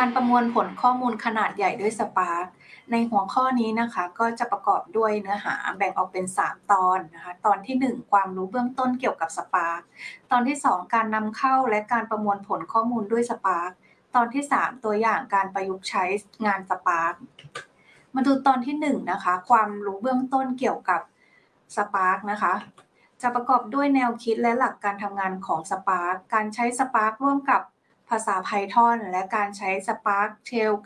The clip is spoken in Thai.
การประมวลผลข้อมูลขนาดใหญ่ด้วย Spark ในหัวข้อนี้นะคะก็จะประกอบด้วยเนื้อหาแบ่งออกเป็น3ตอนนะคะตอนที่1ความรู้เบื้องต้นเกี่ยวกับ Spark ตอนที่2การนำเข้าและการประมวลผลข้อมูลด้วย Spark ตอนที่3ตัวอย่างการประยุกต์ใช้งาน Spark มาดูตอนที่1นะคะความรู้เบื้องต้นเกี่ยวกับ Spark นะคะจะประกอบด้วยแนวคิดและหลักการทำงานของ Spark การใช้ Spark ร่วมกับภาษา Python และการใช้ Spark Shell